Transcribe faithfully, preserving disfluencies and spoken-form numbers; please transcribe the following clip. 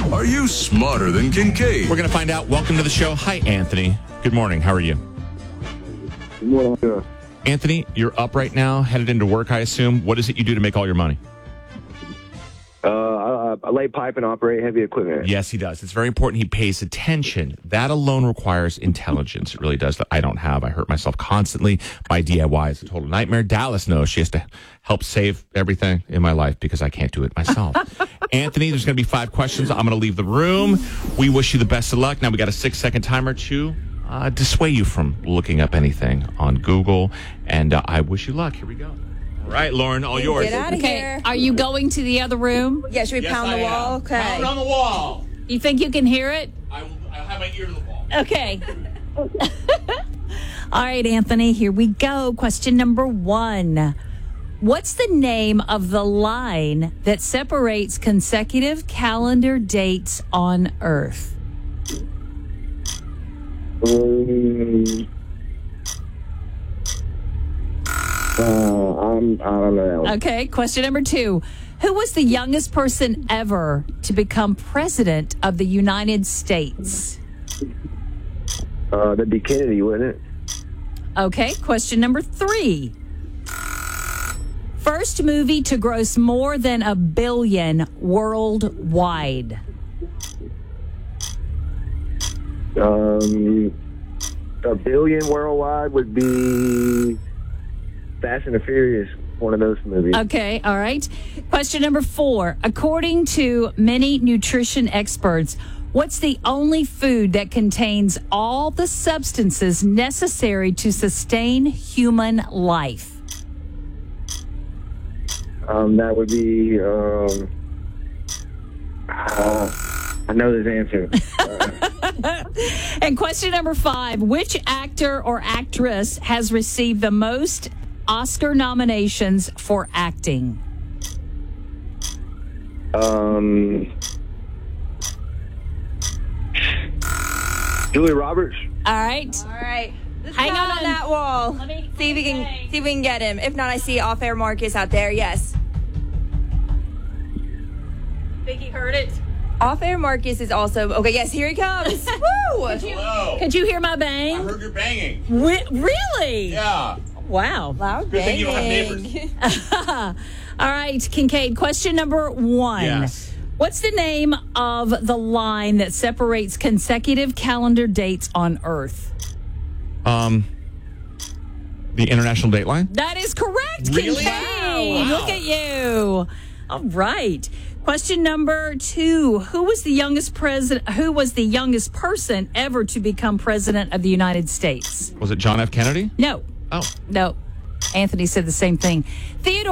Are you smarter than Kincaid? We're going to find out. Welcome to the show. Hi, Anthony. Good morning. How are you? Good morning. Yeah. Anthony, you're up right now, headed into work, I assume. What is it you do to make all your money? Uh, I, I lay pipe and operate heavy equipment. Yes, he does. It's very important he pays attention. That alone requires intelligence. It really does. That I don't have. I hurt myself constantly. My D I Y is a total nightmare. Dallas knows she has to help save everything in my life because I can't do it myself. Anthony, there's going to be five questions. I'm going to leave the room. We wish you the best of luck. Now we got a six-second timer to uh, dissuade you from looking up anything on Google. And uh, I wish you luck. Here we go. All right, Lauren, all yours. Get out of Okay, here. are you going to the other room? Yeah, should we Yes, pound I the am. wall? Okay. Pound on the wall. You think you can hear it? I will, I'll have my ear to the wall. Okay. All right, Anthony, here we go. Question number one. What's the name of the line that separates consecutive calendar dates on Earth? Um, uh, I'm, I don't know that one. Okay, question number two. Who was the youngest person ever to become president of the United States? Uh, that'd be Kennedy, wouldn't it? Okay, question number three. First movie to gross more than a billion worldwide. Um, a billion worldwide would be Fast and the Furious, one of those movies. Okay, all right. Question number four. According to many nutrition experts, what's the only food that contains all the substances necessary to sustain human life? Um, that would be, um, uh, I know this answer. Uh, And question number five. Which actor or actress has received the most Oscar nominations for acting? um, Julia Roberts. All right. All right. Let's Hang pound on. on that wall. Let me- see if we can okay. see if we can get him. If not, I see off-air Marcus out there. Yes. Think he heard it? Off-air Marcus is also okay. Yes, here he comes. Woo! Hello. Could you hear my I bang? heard you're banging. Re- really? Yeah. Wow. Loud Good thing you don't have banging. All right, Kincaid, question number one. Yes. What's the name of the line that separates consecutive calendar dates on Earth? Um, the International Dateline? That is correct, Really? Kincaid. Wow. Look at you. All right. Question number two. Who was the youngest president who was the youngest person ever to become president of the United States? Was it John F. Kennedy? No. Oh. No. Anthony said the same thing. Theodore